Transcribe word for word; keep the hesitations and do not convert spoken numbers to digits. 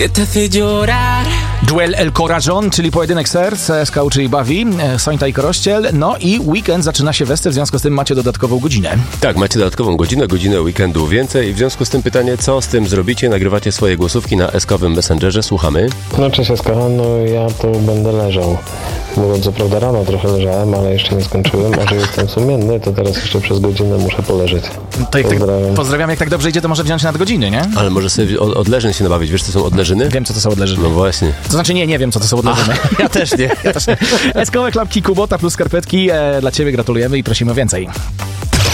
Duel El Corazón, czyli pojedynek serc, S K U, czyli bawi, Sońta i Korościel. No i weekend zaczyna się westy, w związku z tym macie dodatkową godzinę. Tak, macie dodatkową godzinę, godzinę weekendu więcej. W związku z tym pytanie, co z tym zrobicie? Nagrywacie swoje głosówki na eskowym Messengerze, słuchamy. No cześć Eska, no ja tu będę leżał. Mówiąc co prawda rano trochę leżałem, ale jeszcze nie skończyłem, a że jestem sumienny, to teraz jeszcze przez godzinę muszę poleżeć. To jak Pozdrawiam. Tak, pozdrawiam, jak tak dobrze idzie, to może wziąć nadgodziny, nie? Ale może sobie od, od leżyn się nabawić, wiesz co są odleżyny? Wiem, co to są odleżyny. No właśnie. To znaczy nie, nie wiem, co to są odleżyny. Ja też nie. Ja też nie. Eskowe klapki Kubota plus skarpetki e, dla ciebie gratulujemy i prosimy o więcej.